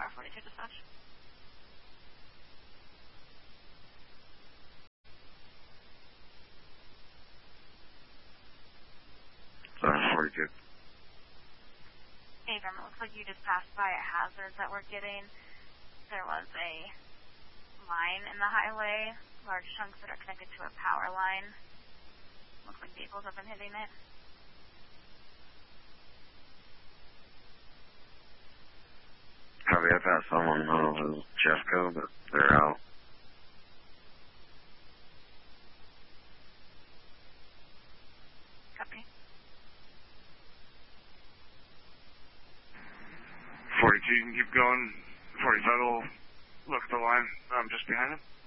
42 dispatch. Sorry, 42. Abram, it looks like you just passed by a hazard that we're getting. There was a line in the highway, large chunks that are connected to a power line. Looks like vehicles have been hitting it. Copy, I passed someone over Jeffco, but they're out. Copy. 42, you can keep going. 45 will look at the line. I'm just behind him.